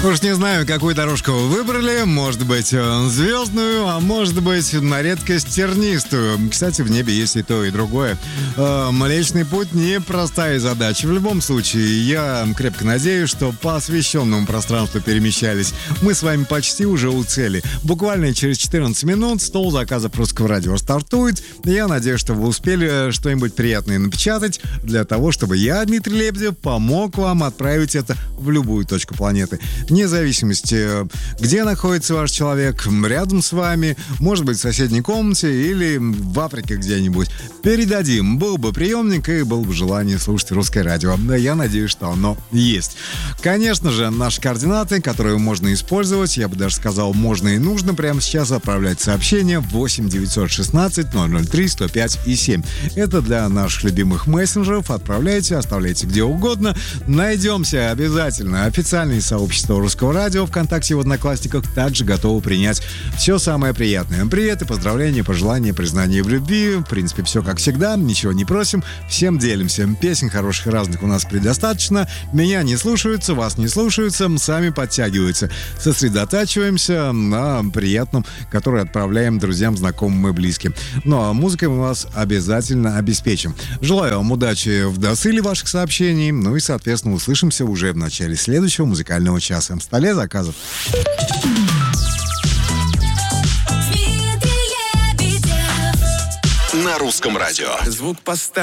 Уж не знаю, какую дорожку вы выбрали. Может быть, звездную, а может быть, на редкость тернистую. Кстати, в небе есть и то, и другое. Млечный путь — непростая задача. В любом случае, я крепко надеюсь, что по освещенному пространству перемещались. Мы с вами почти уже у цели. Буквально через 14 минут стол заказов Русского радио стартует. Я надеюсь, что вы успели что-нибудь приятное напечатать для того, чтобы я, Дмитрий Лебедев, помог вам отправить это в любую точку планеты. Вне зависимости, где находится ваш человек, рядом с вами, может быть, в соседней комнате или в Африке где-нибудь. Передадим. Был бы приемник и было бы желание слушать Русское радио. Я надеюсь, что оно есть. Конечно же, наши координаты, которые можно использовать, я бы даже сказал, можно и нужно прямо сейчас отправлять сообщение 8 916 003 105 и 7. Это для наших любимых мессенджеров. Отправляйте, оставляйте где угодно. Найдемся обязательно. Официальное сообщество Русского радио ВКонтакте и в Одноклассниках также готовы принять все самое приятное. Приветы, поздравления, пожелания, признания в любви. В принципе, все как всегда. Ничего не просим. Всем делимся. Песен хороших и разных у нас предостаточно. Меня не слушаются, вас не слушаются. Сами подтягиваются. Сосредотачиваемся на приятном, которое отправляем друзьям, знакомым и близким. Ну а музыкой мы вас обязательно обеспечим. Желаю вам удачи в досыле ваших сообщений. Ну и, соответственно, услышимся уже в начале следующего музыкального часа. В столе заказов. На Русском радио. Звук поста.